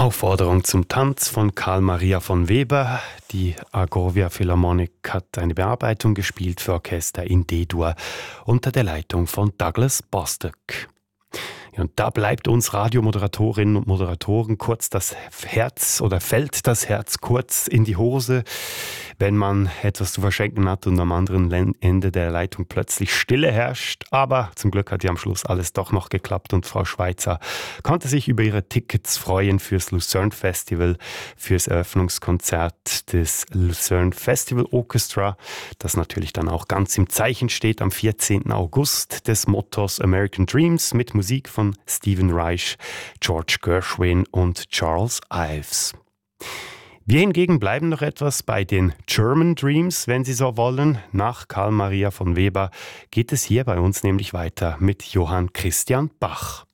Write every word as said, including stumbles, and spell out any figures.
Aufforderung zum Tanz von Carl Maria von Weber. Die Argovia Philharmonic hat eine Bearbeitung gespielt für Orchester in D-Dur unter der Leitung von Douglas Bostock. Und da bleibt uns Radiomoderatorinnen und Moderatoren kurz das Herz oder fällt das Herz kurz in die Hose, wenn man etwas zu verschenken hat und am anderen Ende der Leitung plötzlich Stille herrscht. Aber zum Glück hat ja am Schluss alles doch noch geklappt und Frau Schweitzer konnte sich über ihre Tickets freuen fürs Lucerne Festival, fürs Eröffnungskonzert des Lucerne Festival Orchestra, das natürlich dann auch ganz im Zeichen steht am vierzehnten August des Mottos American Dreams mit Musik von Stephen Reich, George Gershwin und Charles Ives. Wir hingegen bleiben noch etwas bei den German Dreams, wenn Sie so wollen. Nach Carl Maria von Weber geht es hier bei uns nämlich weiter mit Johann Christian Bach.